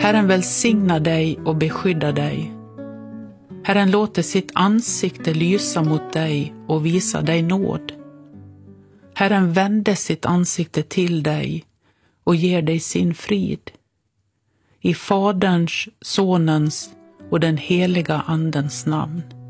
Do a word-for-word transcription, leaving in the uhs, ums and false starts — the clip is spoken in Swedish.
Herren välsigna dig och beskydda dig. Herren låter sitt ansikte lysa mot dig och visa dig nåd. Herren vände sitt ansikte till dig och ger dig sin frid. I Faderns, Sonens och den heliga Andens namn.